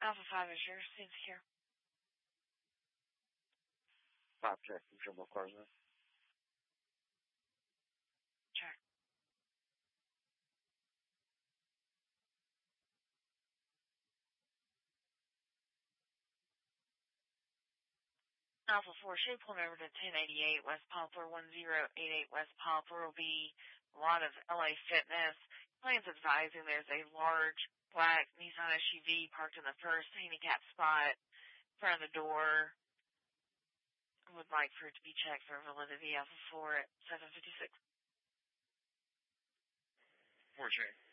Alpha 5 is yours. Seems secure. 5 check. Confirm what cars are. Check. Alpha 4, should pull over to 1088 West Poplar, 1088 West Poplar will be a lot of LA Fitness. Plane's advising there's a large black Nissan SUV parked in the first handicap spot in front of the door. Would like for it to be checked for validity. Alpha 4 at 756. 4 check.